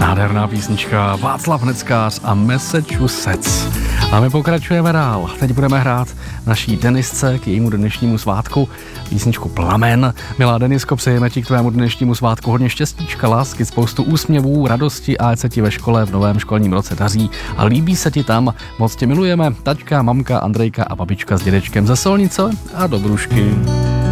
Nádherná písnička Václav Neckář a Massachusetts. A my pokračujeme dál. Teď budeme hrát naší Denisce k jejímu dnešnímu svátku písničku Plamen. Milá Denisko, přejeme ti k tvému dnešnímu svátku hodně štěstíčka, lásky, spoustu úsměvů, radosti a ať se ti ve škole v novém školním roce daří a líbí se ti tam. Moc tě milujeme, taťka, mamka, Andrejka a babička s dědečkem ze Solnice a do Brušky.